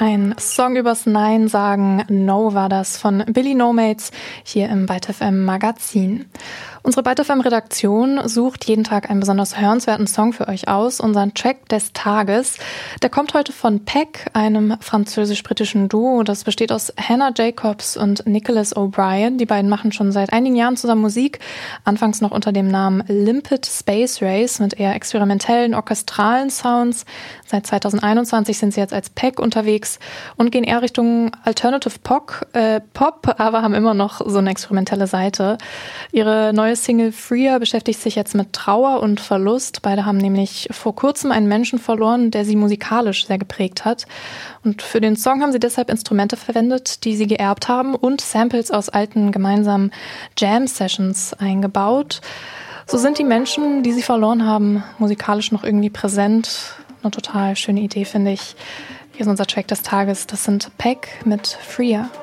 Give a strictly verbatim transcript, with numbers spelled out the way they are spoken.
Ein Song übers Nein sagen, No war das von Billy Nomads hier im Byte F M Magazin. Unsere Byte F M Redaktion sucht jeden Tag einen besonders hörenswerten Song für euch aus, unseren Track des Tages. Der kommt heute von Peck, einem französisch-britischen Duo. Das besteht aus Hannah Jacobs und Nicholas O'Brien. Die beiden machen schon seit einigen Jahren zusammen Musik, anfangs noch unter dem Namen Limpid Space Race mit eher experimentellen, orchestralen Sounds. Seit zweitausendeinundzwanzig sind sie jetzt als Peck unterwegs und gehen eher Richtung Alternative Pop, äh, Pop, aber haben immer noch so eine experimentelle Seite. Ihre neue Single Freer beschäftigt sich jetzt mit Trauer und Verlust. Beide haben nämlich vor kurzem einen Menschen verloren, der sie musikalisch sehr geprägt hat. Und für den Song haben sie deshalb Instrumente verwendet, die sie geerbt haben und Samples aus alten gemeinsamen Jam-Sessions eingebaut. So sind die Menschen, die sie verloren haben, musikalisch noch irgendwie präsent. Eine total schöne Idee, finde ich. Hier ist unser Track des Tages. Das sind Peck mit Freer.